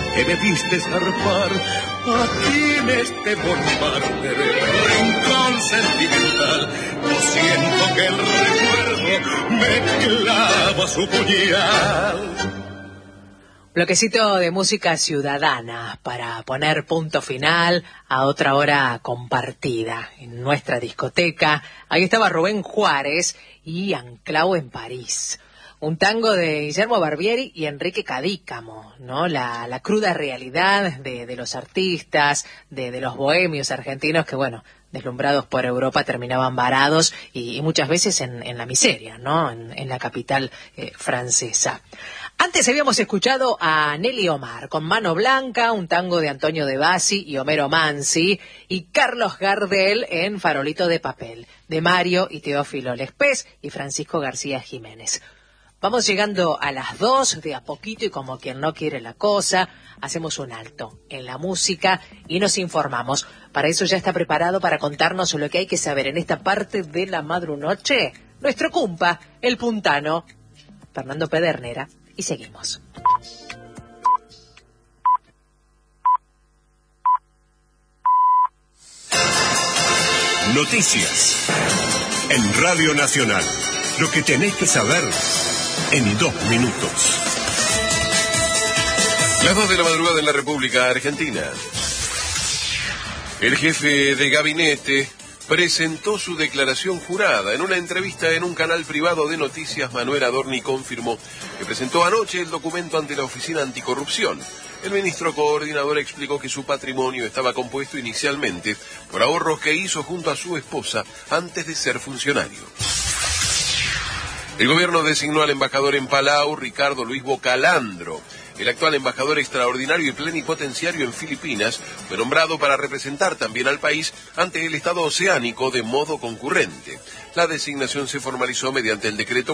que me viste zarpar, aquí en este bombardeo del rincón sentimental. Yo siento que el recuerdo me clava su puñal. Bloquecito de música ciudadana para poner punto final a otra hora compartida en nuestra discoteca. Ahí estaba Rubén Juárez y Anclao en París. Un tango de Guillermo Barbieri y Enrique Cadícamo, ¿no? La cruda realidad de los artistas, de los bohemios argentinos que, bueno, deslumbrados por Europa terminaban varados y muchas veces en la miseria, ¿no? En la capital francesa. Antes habíamos escuchado a Nelly Omar con Mano Blanca, un tango de Antonio De Bassi y Homero Mansi, y Carlos Gardel en Farolito de Papel, de Mario y Teófilo Lespés y Francisco García Jiménez. Vamos llegando a las 2 de a poquito y como quien no quiere la cosa, hacemos un alto en la música y nos informamos. Para eso ya está preparado para contarnos lo que hay que saber en esta parte de la madrunoche nuestro cumpa, el puntano, Fernando Pedernera. Y seguimos. Noticias en Radio Nacional. Lo que tenés que saber en 2 minutos. Las 2 de la madrugada en la República Argentina. El jefe de gabinete presentó su declaración jurada. En una entrevista en un canal privado de noticias, Manuel Adorni confirmó que presentó anoche el documento ante la Oficina Anticorrupción. El ministro coordinador explicó que su patrimonio estaba compuesto inicialmente por ahorros que hizo junto a su esposa antes de ser funcionario. El gobierno designó al embajador en Palau, Ricardo Luis Bocalandro. El actual embajador extraordinario y plenipotenciario en Filipinas fue nombrado para representar también al país ante el Estado oceánico de modo concurrente. La designación se formalizó mediante el decreto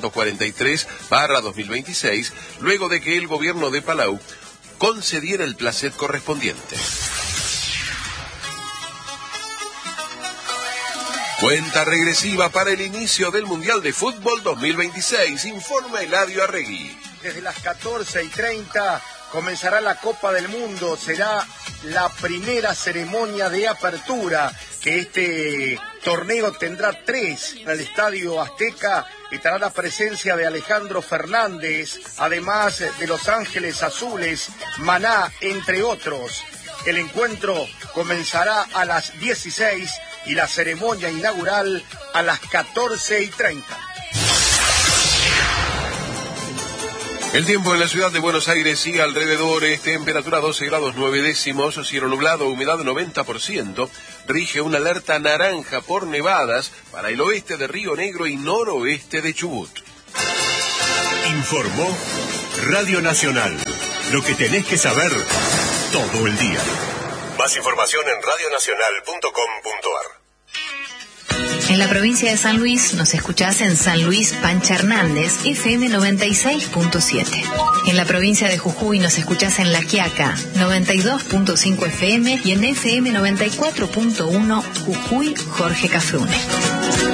443/2026, luego de que el gobierno de Palau concediera el placet correspondiente. Cuenta regresiva para el inicio del Mundial de Fútbol 2026, informa Eladio Arregui. Desde las 14:30 comenzará la Copa del Mundo. Será la primera ceremonia de apertura, que este torneo tendrá 3 en el Estadio Azteca. Estará la presencia de Alejandro Fernández, además de Los Ángeles Azules, Maná, entre otros. El encuentro comenzará a las 16 y la ceremonia inaugural a las 14:30. El tiempo en la ciudad de Buenos Aires y alrededores, temperatura 12 grados 9 décimos, cielo nublado, humedad 90%, rige una alerta naranja por nevadas para el oeste de Río Negro y noroeste de Chubut. Informó Radio Nacional. Lo que tenés que saber todo el día. Más información en radionacional.com.ar. En la provincia de San Luis nos escuchás en San Luis Pancha Hernández, FM 96.7. En la provincia de Jujuy nos escuchás en La Quiaca, 92.5 FM y en FM 94.1 Jujuy Jorge Cafrune.